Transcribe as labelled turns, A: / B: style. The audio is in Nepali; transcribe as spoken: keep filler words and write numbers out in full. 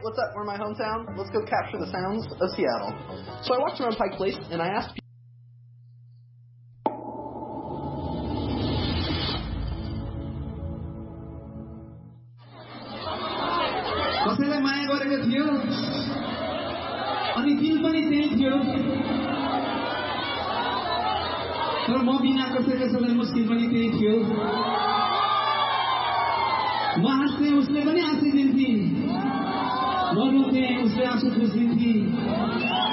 A: what's up? We're in my hometown. Let's go capture the sounds of Seattle. So I walked around Pike Place, and I asked people.
B: कसैलाई माया गरेको थियो अनि दिल पनि त्यही थियो तर म बिना कसै कसैलाई मुस्किल पनि त्यही थियो म हाँस्ने उसले पनि हाँसिदिन्थे म रुन्थे उसले आँसु पुछिदिन्थे